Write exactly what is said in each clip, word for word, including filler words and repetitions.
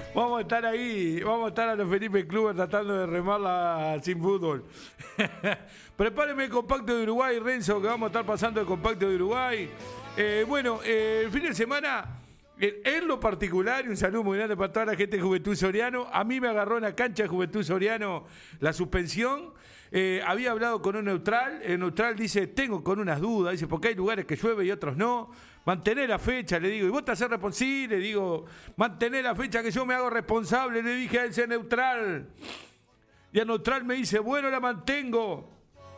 Vamos a estar ahí, vamos a estar a los Felipe Kluber tratando de remarla sin fútbol. Prepárenme el compacto de Uruguay, Renzo, que vamos a estar pasando el compacto de Uruguay. Eh, bueno, eh, el fin de semana, eh, en lo particular, y un saludo muy grande para toda la gente de Juventud Soriano, a mí me agarró en la cancha de Juventud Soriano la suspensión. Eh, había hablado con un neutral, el neutral dice, tengo con unas dudas, dice, porque hay lugares que llueve y otros no. Mantener la fecha, le digo, y vos te haces responsable, le digo, mantener la fecha que yo me hago responsable, le dije a ese neutral. Y el neutral me dice, bueno, la mantengo.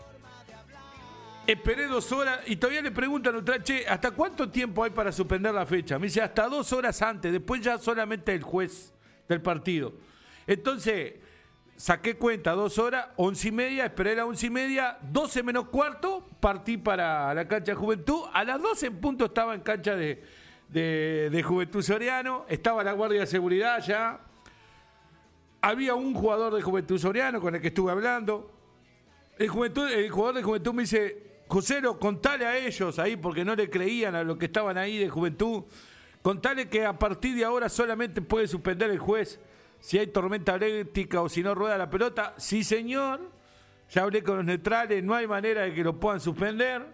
Esperé dos horas y todavía le pregunto al neutral, che, ¿hasta cuánto tiempo hay para suspender la fecha? Me dice, hasta dos horas antes, después ya solamente el juez del partido. Entonces, saqué cuenta, dos horas, once y media, esperé a las once y media, doce menos cuarto, partí para la cancha de Juventud. A las doce en punto estaba en cancha de, de, de Juventud Soriano, estaba la guardia de seguridad ya. Había un jugador de Juventud Soriano con el que estuve hablando. El, Juventud, el jugador de Juventud me dice, Joselo, contale a ellos ahí, porque no le creían a los que estaban ahí de Juventud, contale que a partir de ahora solamente puede suspender el juez si hay tormenta eléctrica o si no rueda la pelota. Sí, señor, ya hablé con los neutrales, no hay manera de que lo puedan suspender.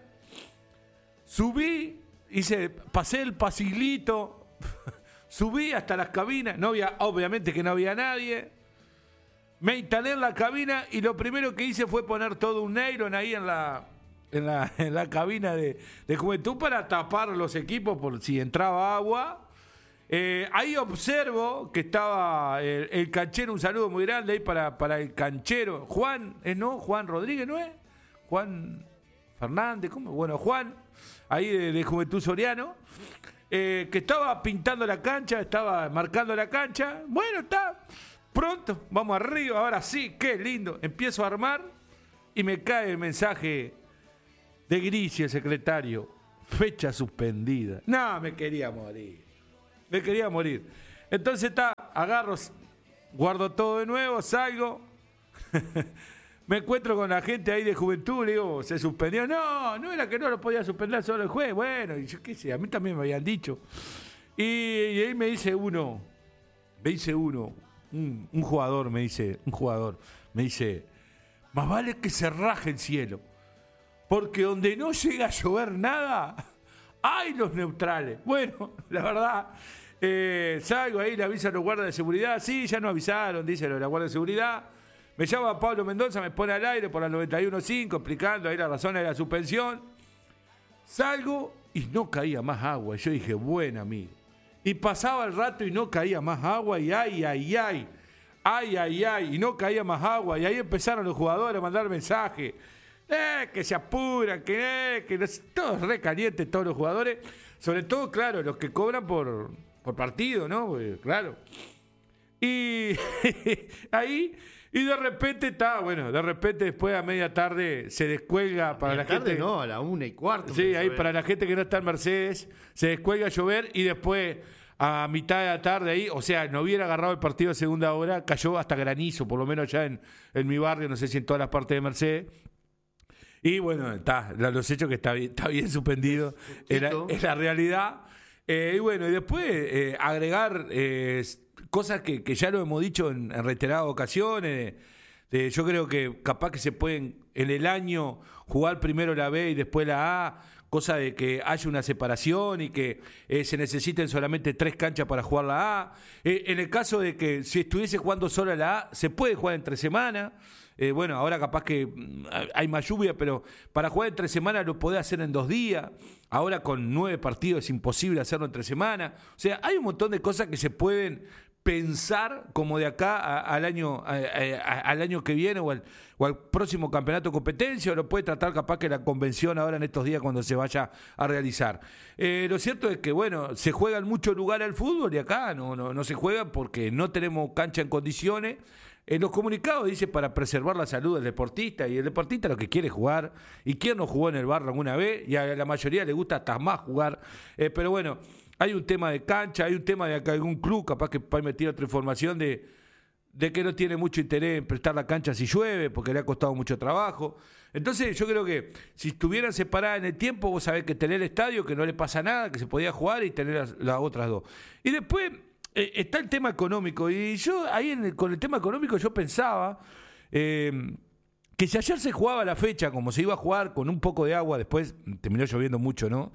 Subí, hice, pasé el pasilito, subí hasta las cabinas, no había, obviamente que no había nadie. Me instalé en la cabina y lo primero que hice fue poner todo un nylon ahí en la, en la, en la cabina de, de Juventud para tapar los equipos por si entraba agua. Eh, ahí observo que estaba el, el canchero, un saludo muy grande ahí para, para el canchero. Juan, ¿es no? Juan Rodríguez, ¿no es? Juan Fernández, ¿cómo? Bueno, Juan, ahí de, de Juventud Soriano, eh, que estaba pintando la cancha, estaba marcando la cancha. Bueno, está... Pronto, vamos arriba, ahora sí, qué lindo. Empiezo a armar y me cae el mensaje de Grisi, el secretario. Fecha suspendida. No, me quería morir. Me quería morir. Entonces está, agarro, guardo todo de nuevo, salgo. Me encuentro con la gente ahí de Juventud, le digo, ¿se suspendió? No, no era que no lo podía suspender solo el juez. Bueno, y yo qué sé, a mí también me habían dicho. Y, y ahí me dice uno, me dice uno, Un, un jugador me dice, un jugador me dice, más vale que se raje el cielo, porque donde no llega a llover nada, hay los neutrales. Bueno, la verdad, eh, salgo ahí, le avisan los guardias de seguridad, sí, ya nos avisaron, dice la guardia de seguridad. Me llama Pablo Mendoza, me pone al aire por la noventa y uno punto cinco, explicando ahí las razones de la suspensión. Salgo y no caía más agua. Yo dije, bueno, amigo. Y pasaba el rato y no caía más agua y ay, ay, ay, ay, ay, ay, y no caía más agua. Y ahí empezaron los jugadores a mandar mensajes, eh, que se apuran, que, eh, que los, todos re calientes, todos los jugadores, sobre todo, claro, los que cobran por, por partido, ¿no? Porque, claro. Y ahí, y de repente está, bueno, de repente después a media tarde se descuelga para la tarde gente. No, a la una y cuarto. Sí, ahí para la gente que no está en Mercedes, se descuelga a llover y después a mitad de la tarde ahí, o sea, no hubiera agarrado el partido a segunda hora, cayó hasta granizo, por lo menos ya en, en mi barrio, no sé si en todas las partes de Mercedes. Y bueno, está, los hechos que está bien, está bien suspendido, es la, es la realidad. Eh, y bueno, y después eh, agregar eh, cosas que, que ya lo hemos dicho en, en reiteradas ocasiones. Eh, yo creo que capaz que se pueden en el año jugar primero la B y después la A, cosa de que haya una separación y que eh, se necesiten solamente tres canchas para jugar la A. Eh, en el caso de que si estuviese jugando sola la A, se puede jugar entre semana. Eh, bueno, ahora capaz que mm, hay más lluvia, pero para jugar entre semana lo podés hacer en dos días. Ahora con nueve partidos es imposible hacerlo entre semana. O sea, hay un montón de cosas que se pueden pensar como de acá a, al año a, a, al año que viene o al, o al próximo campeonato de competencia, o lo puede tratar capaz que la convención ahora en estos días cuando se vaya a realizar. Eh, lo cierto es que, bueno, se juega en mucho lugar al fútbol y acá no, no, no se juega porque no tenemos cancha en condiciones. En los comunicados dice para preservar la salud del deportista, y el deportista lo que quiere es jugar, y quién no jugó en el barro alguna vez, y a la mayoría le gusta hasta más jugar, eh, pero bueno, hay un tema de cancha, hay un tema de acá algún club, capaz que para meter otra información de, de que no tiene mucho interés en prestar la cancha si llueve, porque le ha costado mucho trabajo. Entonces yo creo que si estuvieran separadas en el tiempo, vos sabés que tener el estadio, que no le pasa nada, que se podía jugar, y tener las, las otras dos. Y después eh, está el tema económico. Y yo ahí en el, con el tema económico yo pensaba eh, que si ayer se jugaba la fecha como se iba a jugar con un poco de agua, después terminó lloviendo mucho, ¿no?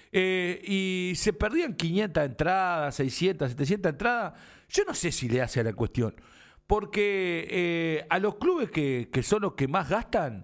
Eh, y se perdían quinientas entradas, seiscientas, setecientas entradas, yo no sé si le hace a la cuestión. Porque eh, a los clubes que, que son los que más gastan,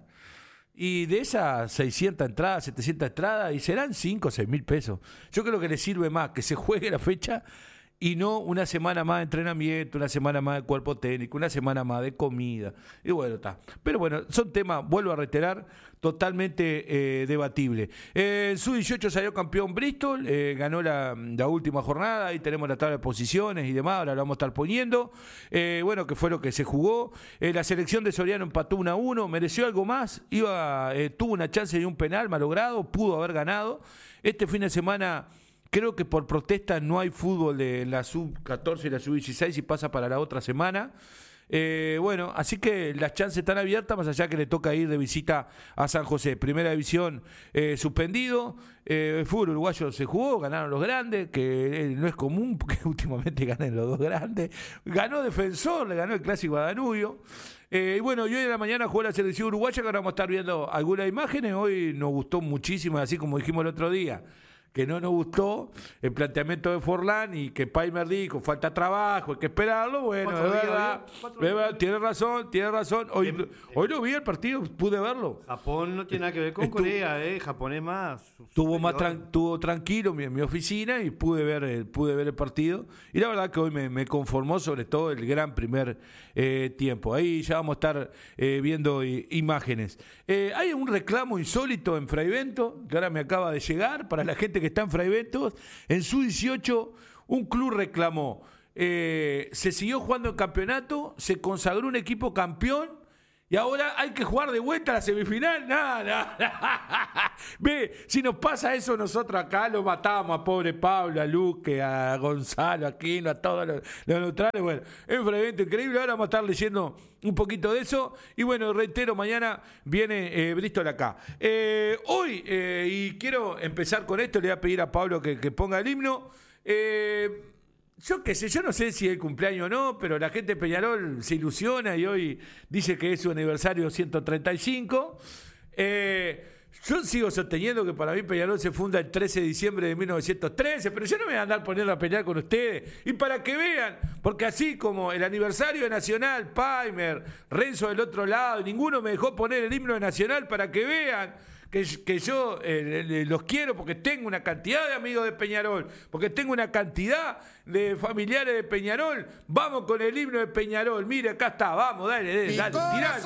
y de esas seiscientas entradas, setecientas entradas, y serán cinco o seis mil pesos. Yo creo que les sirve más que se juegue la fecha y no una semana más de entrenamiento, una semana más de cuerpo técnico, una semana más de comida. Y bueno, está. Pero bueno, son temas, vuelvo a reiterar, totalmente eh, debatible. Eh, en su dieciocho salió campeón Bristol, eh, ganó la, la última jornada, ahí tenemos la tabla de posiciones y demás, ahora lo vamos a estar poniendo. Eh, bueno, que fue lo que se jugó. Eh, la selección de Soriano empató uno a uno, mereció algo más, iba, eh, tuvo una chance de un penal malogrado, pudo haber ganado. Este fin de semana... Creo que por protesta no hay fútbol de la sub catorce y la sub dieciséis y pasa para la otra semana. Eh, bueno, así que las chances están abiertas, más allá que le toca ir de visita a San José. Primera división eh, suspendido. Eh, el fútbol uruguayo se jugó, ganaron los grandes, que eh, no es común porque últimamente ganan los dos grandes. Ganó Defensor, le ganó el Clásico a Danubio. Eh, y bueno, y hoy en la mañana jugó la selección uruguaya, que ahora vamos a estar viendo algunas imágenes. Hoy nos gustó muchísimo, así como dijimos el otro día, que no nos gustó el planteamiento de Forlán y que Palmer dijo, falta trabajo, hay que esperarlo. Bueno, de verdad, de verdad, tiene razón, tiene razón. Hoy, eh, hoy lo vi el partido, pude verlo. Japón no tiene nada que ver con estuvo, Corea, eh, Japón es más. Tuvo más tran, tuvo tranquilo mi, mi oficina y pude ver el, pude ver el partido. Y la verdad que hoy me, me conformó sobre todo el gran primer eh, tiempo. Ahí ya vamos a estar eh, viendo eh, imágenes. Eh, hay un reclamo insólito en Fraivento, que ahora me acaba de llegar, para la gente que está en Fraiventos. En su dieciocho un club reclamó, eh, se siguió jugando el campeonato, se consagró un equipo campeón y ahora hay que jugar de vuelta a la semifinal. Nada, nada. Ve, si nos pasa eso nosotros acá lo matamos a pobre Pablo, a Luque, a Gonzalo, a Aquino, a todos los, los neutrales. Bueno, en Fraiventos increíble. Ahora vamos a estar leyendo un poquito de eso. Y bueno, reitero, mañana viene eh, Bristol acá. Eh, hoy, eh, y quiero empezar con esto, le voy a pedir a Pablo que, que ponga el himno. Eh, yo qué sé, yo no sé si es cumpleaños o no, pero la gente de Peñarol se ilusiona y hoy dice que es su aniversario ciento treinta y cinco. Eh... Yo sigo sosteniendo que para mí Peñarol se funda el trece de diciembre de mil novecientos trece, pero yo no me voy a andar poniendo a pelear con ustedes. Y para que vean, porque así como el aniversario de Nacional, Palmer, Renzo del otro lado, ninguno me dejó poner el himno de Nacional para que vean que, que yo eh, los quiero porque tengo una cantidad de amigos de Peñarol, porque tengo una cantidad de familiares de Peñarol. Vamos con el himno de Peñarol. Mire, acá está, vamos, dale, dale, dale tirá.